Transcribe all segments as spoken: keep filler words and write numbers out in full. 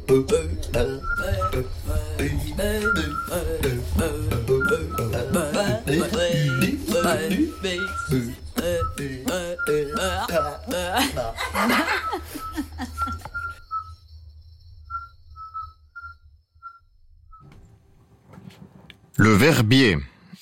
Le Verbier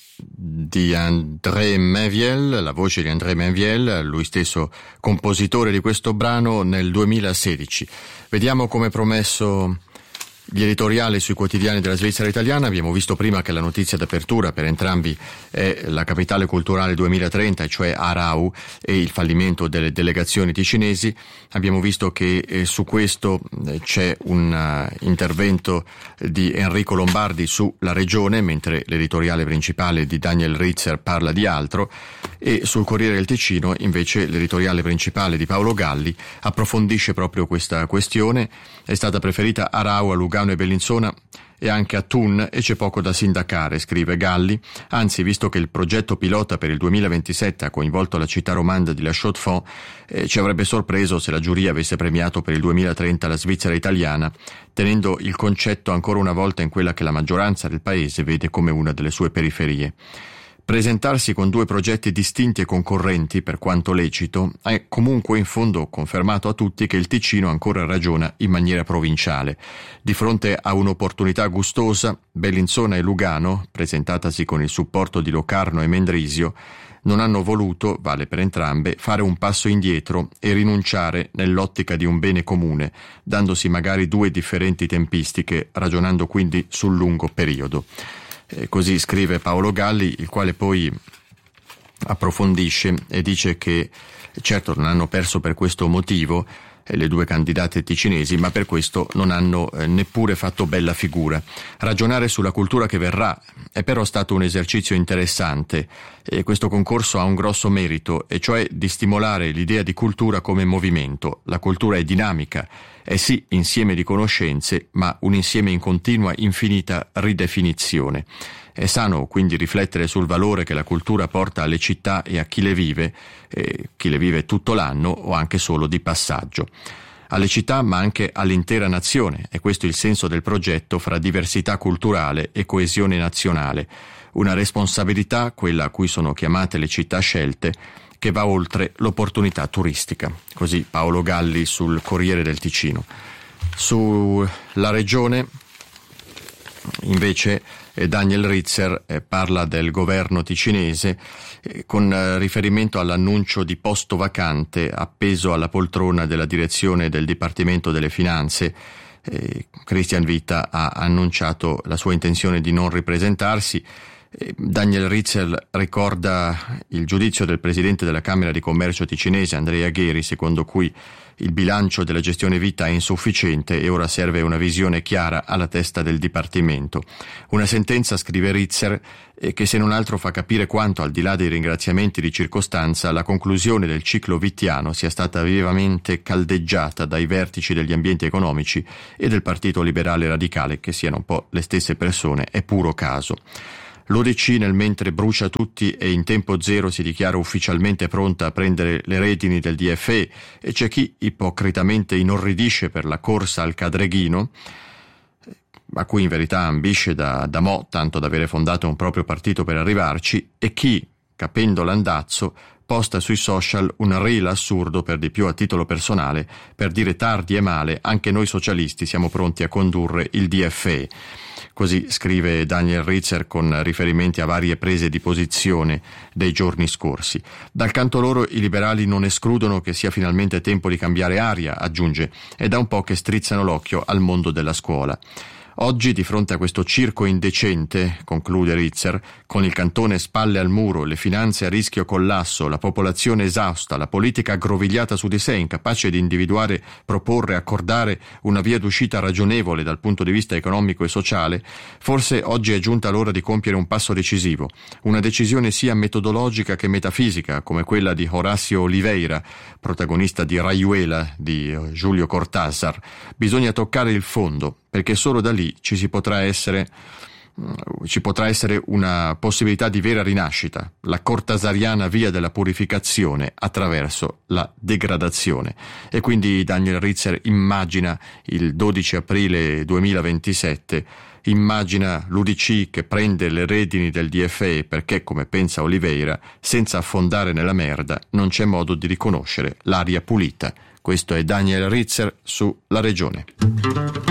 di André Mainvielle, la voce di André Mainvielle, lui stesso compositore di questo brano nel duemilasedici. Vediamo come promesso gli editoriali sui quotidiani della Svizzera italiana. Abbiamo visto prima che la notizia d'apertura per entrambi è la capitale culturale duemilatrenta, cioè Aarau, e il fallimento delle delegazioni ticinesi. Abbiamo visto che eh, su questo eh, c'è un uh, intervento di Enrico Lombardi sulla regione, mentre l'editoriale principale di Daniel Ritzer parla di altro, e sul Corriere del Ticino invece l'editoriale principale di Paolo Galli approfondisce proprio questa questione. È stata preferita Aarau a Lugano e Bellinzona e anche a Thun, e c'è poco da sindacare, scrive Galli. Anzi, visto che il progetto pilota per il duemilaventisette ha coinvolto la città romanda di La Chaux-de-Fonds, eh, ci avrebbe sorpreso se la giuria avesse premiato per il duemilatrenta la Svizzera italiana, tenendo il concetto ancora una volta in quella che la maggioranza del paese vede come una delle sue periferie. Presentarsi con due progetti distinti e concorrenti, per quanto lecito, è comunque in fondo confermato a tutti che il Ticino ancora ragiona in maniera provinciale. Di fronte a un'opportunità gustosa, Bellinzona e Lugano, presentatasi con il supporto di Locarno e Mendrisio, non hanno voluto, vale per entrambe, fare un passo indietro e rinunciare nell'ottica di un bene comune, dandosi magari due differenti tempistiche, ragionando quindi sul lungo periodo. Eh, così scrive Paolo Galli, il quale poi approfondisce e dice che certo non hanno perso per questo motivo eh, le due candidate ticinesi, ma per questo non hanno eh, neppure fatto bella figura. Ragionare sulla cultura che verrà è però stato un esercizio interessante, e questo concorso ha un grosso merito, e cioè di stimolare l'idea di cultura come movimento. La cultura è dinamica, è sì insieme di conoscenze, ma un insieme in continua, infinita ridefinizione. È sano quindi riflettere sul valore che la cultura porta alle città e a chi le vive, eh, chi le vive tutto l'anno o anche solo di passaggio. Alle città, ma anche all'intera nazione. È questo il senso del progetto fra diversità culturale e coesione nazionale. Una responsabilità, quella a cui sono chiamate le città scelte, che va oltre l'opportunità turistica. Così Paolo Galli sul Corriere del Ticino. Sulla regione, invece, Daniel Ritzer eh, parla del governo ticinese eh, con eh, riferimento all'annuncio di posto vacante appeso alla poltrona della direzione del Dipartimento delle Finanze. Eh, Christian Vita ha annunciato la sua intenzione di non ripresentarsi. Eh, Daniel Ritzer ricorda il giudizio del presidente della Camera di Commercio ticinese, Andrea Gheri, secondo cui il bilancio della gestione Vita è insufficiente e ora serve una visione chiara alla testa del Dipartimento. Una sentenza, scrive Ritzer, che se non altro fa capire quanto, al di là dei ringraziamenti di circostanza, la conclusione del ciclo vittiano sia stata vivamente caldeggiata dai vertici degli ambienti economici e del Partito Liberale Radicale, che siano un po' le stesse persone, è puro caso. L'O D C nel mentre brucia tutti e in tempo zero si dichiara ufficialmente pronta a prendere le redini del D F E, e c'è chi ipocritamente inorridisce per la corsa al cadreghino, a cui in verità ambisce da, da mo', tanto da avere fondato un proprio partito per arrivarci, e chi, capendo l'andazzo, posta sui social un reel assurdo, per di più a titolo personale, per dire tardi e male anche noi socialisti siamo pronti a condurre il D F E. Così scrive Daniel Ritzer con riferimenti a varie prese di posizione dei giorni scorsi. Dal canto loro i liberali non escludono che sia finalmente tempo di cambiare aria, aggiunge, è da un po' che strizzano l'occhio al mondo della scuola. Oggi, di fronte a questo circo indecente, conclude Ritzer, con il cantone spalle al muro, le finanze a rischio collasso, la popolazione esausta, la politica aggrovigliata su di sé, incapace di individuare, proporre, accordare una via d'uscita ragionevole dal punto di vista economico e sociale, forse oggi è giunta l'ora di compiere un passo decisivo, una decisione sia metodologica che metafisica, come quella di Horacio Oliveira, protagonista di Rayuela di Giulio Cortázar. Bisogna toccare il fondo, perché solo da lì ci si potrà essere ci potrà essere una possibilità di vera rinascita, la cortasariana via della purificazione attraverso la degradazione. E quindi Daniel Ritzer immagina il dodici aprile duemilaventisette, immagina l'U D C che prende le redini del D F E perché, come pensa Oliveira, senza affondare nella merda non c'è modo di riconoscere l'aria pulita. Questo è Daniel Ritzer su La Regione.